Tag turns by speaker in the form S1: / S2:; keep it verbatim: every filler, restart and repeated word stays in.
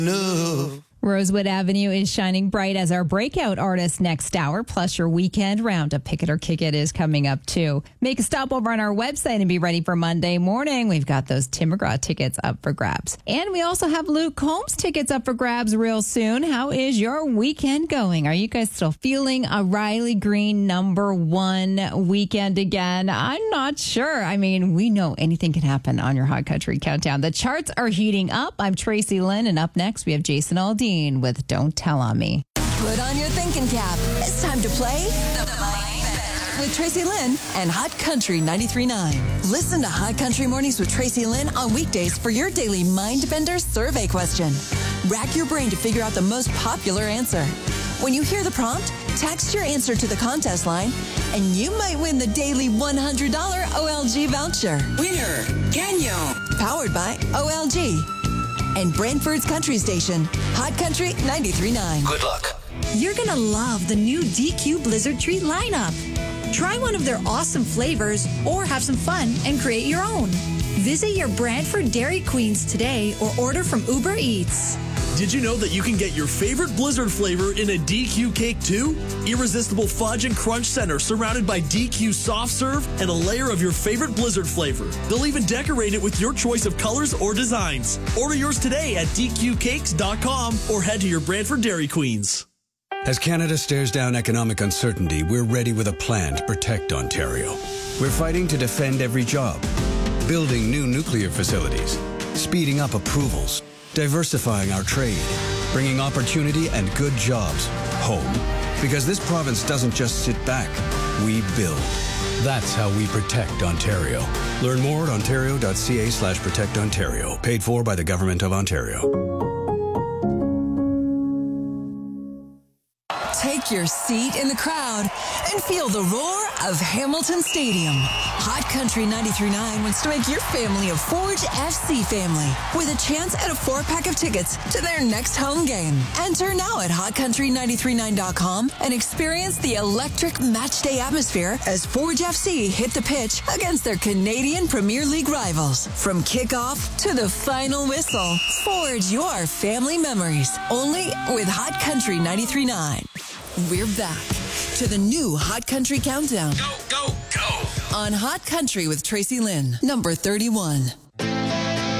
S1: No.
S2: Rosewood Avenue is shining bright as our breakout artist next hour, plus your weekend roundup. Pick it or kick it is coming up too. Make a stop over on our website and be ready for Monday morning. We've got those Tim McGraw tickets up for grabs. And we also have Luke Combs tickets up for grabs real soon. How is your weekend going? Are you guys still feeling a Riley Green number one weekend again? I'm not sure. I mean, we know anything can happen on your Hot Country Countdown. The charts are heating up. I'm Tracy Lynn, and up next we have Jason Aldean with Don't Tell on Me.
S3: Put on your thinking cap. It's time to play the Mind Bender with Tracy Lynn and Hot Country ninety-three point nine. Listen to Hot Country Mornings with Tracy Lynn on weekdays for your daily Mind Bender survey question. Rack your brain to figure out the most popular answer. When you hear the prompt, text your answer to the contest line, and you might win the daily one hundred dollars O L G voucher.
S4: Winner, Canyon.
S3: Powered by O L G. And Brantford's Country Station, Hot Country ninety-three point nine.
S1: Good luck.
S5: You're going to love the new D Q Blizzard Treat lineup. Try one of their awesome flavors or have some fun and create your own. Visit your Brantford Dairy Queens today or order from Uber Eats.
S6: Did you know that you can get your favorite Blizzard flavor in a D Q cake too? Irresistible fudge and crunch center surrounded by D Q soft serve and a layer of your favorite Blizzard flavor. They'll even decorate it with your choice of colors or designs. Order yours today at d q cakes dot com or head to your Brantford Dairy Queens.
S7: As Canada stares down economic uncertainty, we're ready with a plan to protect Ontario. We're fighting to defend every job, building new nuclear facilities, speeding up approvals, diversifying our trade, bringing opportunity and good jobs home. Because this province doesn't just sit back, we build. That's how we protect Ontario. Learn more at ontario.ca slash protect Ontario. Paid for by the Government of Ontario.
S3: Take your seat in the crowd and feel the roar of Hamilton Stadium. Hot Country ninety-three point nine wants to make your family a Forge F C family with a chance at a four-pack of tickets to their next home game. Enter now at hot country nine three nine dot com and experience the electric matchday atmosphere as Forge F C hit the pitch against their Canadian Premier League rivals. From kickoff to the final whistle, forge your family memories only with Hot Country ninety-three point nine. We're back to the new Hot Country Countdown.
S4: Go, go, go.
S3: On Hot Country with Tracy Lynn, number thirty-one.